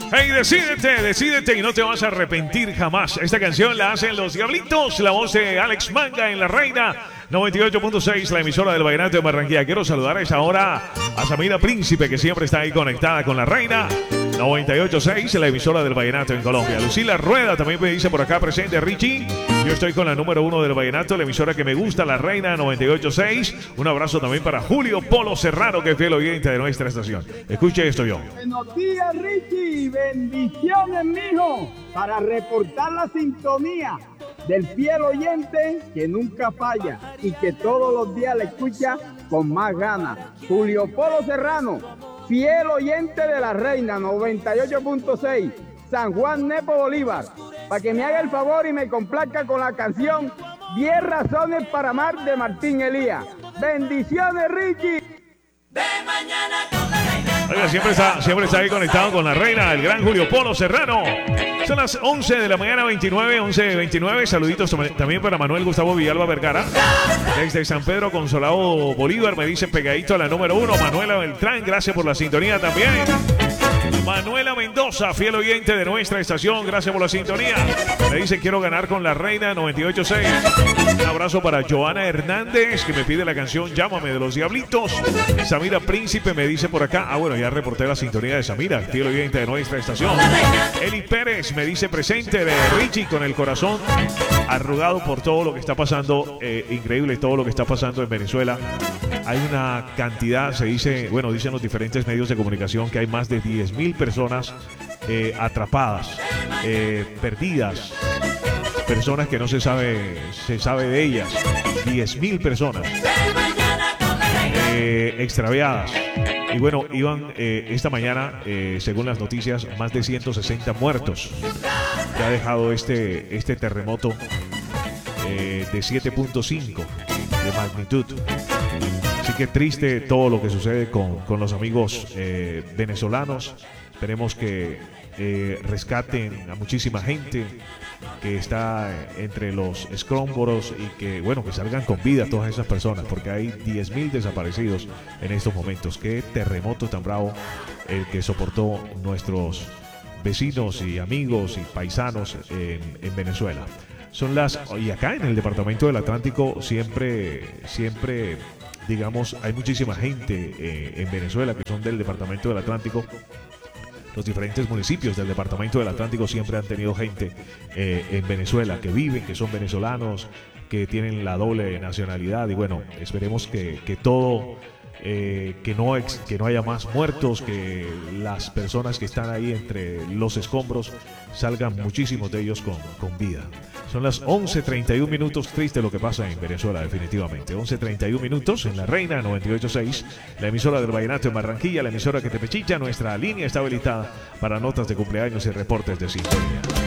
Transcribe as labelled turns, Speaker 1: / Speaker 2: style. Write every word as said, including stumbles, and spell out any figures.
Speaker 1: Hey, decídete, decídete y no te vas a arrepentir jamás. Esta canción la hacen Los Diablitos, la voz de Alex Manga en La Reina noventa y ocho punto seis, la emisora del Vallenato de Barranquilla. Quiero saludar a esta hora a Samira Príncipe, que siempre está ahí conectada con La Reina noventa y ocho punto seis, la emisora del Vallenato en Colombia. Lucila Rueda también me dice por acá presente, Richie. Yo estoy con la número uno del Vallenato, la emisora que me gusta, La Reina noventa y ocho punto seis. Un abrazo también para Julio Polo Serrano, que es fiel oyente de nuestra estación. Escuche esto, yo.
Speaker 2: Buenos días, Richie. Bendiciones, mijo, para reportar la sintonía del fiel oyente que nunca falla y que todos los días le escucha con más ganas. Julio Polo Serrano, fiel oyente de La Reina noventa y ocho punto seis, San Juan Nepo Bolívar, para que me haga el favor y me complazca con la canción diez razones para amar de Martín Elías. Bendiciones, Richie.
Speaker 3: De mañana con La Reina.
Speaker 1: Oiga, siempre está, siempre está ahí conectado con La Reina, el gran Julio Polo Serrano. Son las once de la mañana, veintinueve, once veintinueve. Saluditos también para Manuel Gustavo Villalba Vergara. Desde San Pedro Consolado Bolívar me dice pegadito a la número uno. Manuela Beltrán, gracias por la sintonía también. Manuela Mendoza, fiel oyente de nuestra estación, gracias por la sintonía. Me dice quiero ganar con La Reina noventa y ocho punto seis. Un abrazo para Joana Hernández, que me pide la canción Llámame de Los Diablitos. Samira Príncipe me dice por acá, ah bueno, ya reporté la sintonía de Samira, fiel oyente de nuestra estación. Eli Pérez me dice presente de Richie con el corazón arrugado por todo lo que está pasando, eh, increíble todo lo que está pasando en Venezuela. Hay una cantidad, se dice, bueno, dicen los diferentes medios de comunicación que hay más de diez mil personas eh, atrapadas, eh, perdidas, personas que no se sabe, se sabe de ellas, diez mil personas eh, extraviadas. Y bueno, iban eh, esta mañana, eh, según las noticias, más de ciento sesenta muertos que ha dejado este, este terremoto eh, de siete punto cinco de magnitud. Así que triste todo lo que sucede con, con los amigos eh, venezolanos. Esperemos que eh, rescaten a muchísima gente que está entre los escombros y que, bueno, que salgan con vida todas esas personas, porque hay diez mil desaparecidos en estos momentos. Qué terremoto tan bravo el que soportó nuestros vecinos y amigos y paisanos en, en Venezuela. Son las, y acá en el departamento del Atlántico siempre, siempre, digamos, hay muchísima gente eh, en Venezuela que son del departamento del Atlántico. Los diferentes municipios del departamento del Atlántico siempre han tenido gente eh, en Venezuela que viven, que son venezolanos, que tienen la doble nacionalidad. Y bueno, esperemos que, que todo, eh, que, no ex, que no haya más muertos, que las personas que están ahí entre los escombros salgan muchísimos de ellos con, con vida. Son las once treinta y un minutos, triste lo que pasa en Venezuela definitivamente. once treinta y un minutos en La Reina noventa y ocho punto seis, la emisora del Vallenato en Barranquilla, la emisora que te pechicha. Nuestra línea está habilitada para notas de cumpleaños y reportes de sintonía.